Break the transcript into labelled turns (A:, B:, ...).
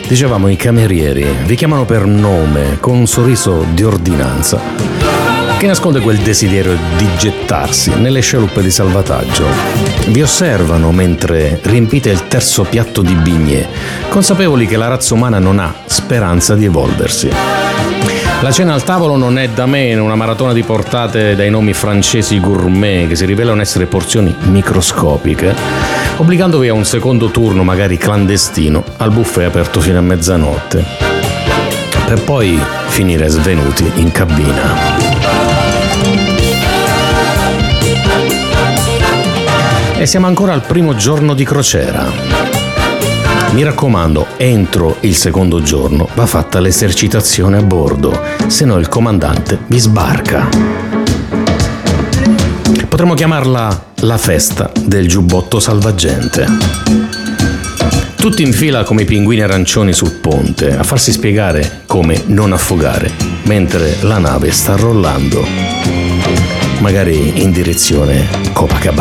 A: Dicevamo, i camerieri vi chiamano per nome con un sorriso di ordinanza che nasconde quel desiderio di gettarsi nelle scialuppe di salvataggio. Vi osservano mentre riempite il terzo piatto di bignè, consapevoli che la razza umana non ha speranza di evolversi. La cena al tavolo non è da meno una maratona di portate dai nomi francesi gourmet che si rivelano essere porzioni microscopiche, obbligandovi a un secondo turno magari clandestino al buffet aperto fino a mezzanotte, per poi finire svenuti in cabina. E siamo ancora al primo giorno di crociera. Mi raccomando, entro il secondo giorno va fatta l'esercitazione a bordo, se no il comandante vi sbarca. Potremmo chiamarla la festa del giubbotto salvagente. Tutti in fila come i pinguini arancioni sul ponte, a farsi spiegare come non affogare, mentre la nave sta rollando, magari in direzione Copacabana.